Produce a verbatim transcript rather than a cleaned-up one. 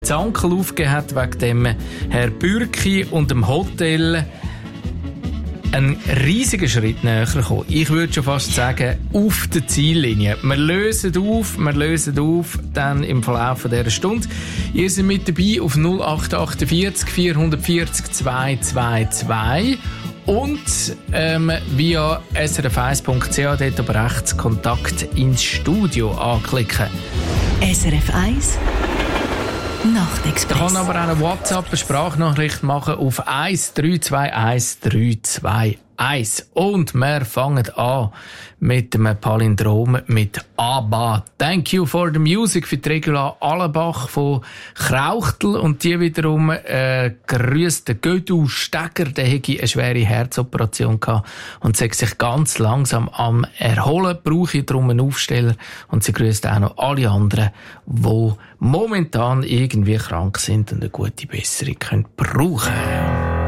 Zankel aufgegeben hat wegen dem Herr Bürki und dem Hotel, ein riesiger Schritt näher gekommen. Ich würde schon fast sagen, auf der Ziellinie. Wir lösen auf, wir lösen auf, dann im Verlauf dieser Stunde. Ihr seid mit dabei auf null acht acht vier vier vier vier zwei zwei zwei und ähm, via s r f eins punkt c h, dort aber rechts Kontakt ins Studio anklicken. S R F eins Nachtexpress. Da kann aber auch eine WhatsApp, eine Sprachnachricht machen auf eins drei zwei eins drei zwei eins. Und wir fangen an mit dem Palindrom mit ABBA. Thank you for the music für die Regula Allenbach von Krauchtel. Und die wiederum äh, grüßt den Gödu Steger. Der hätte eine schwere Herzoperation gehabt und sagt sich ganz langsam am Erholen. Brauche ich darum einen Aufsteller. Und sie grüßt auch noch alle anderen, die momentan irgendwie krank sind und eine gute Besserung können brauchen.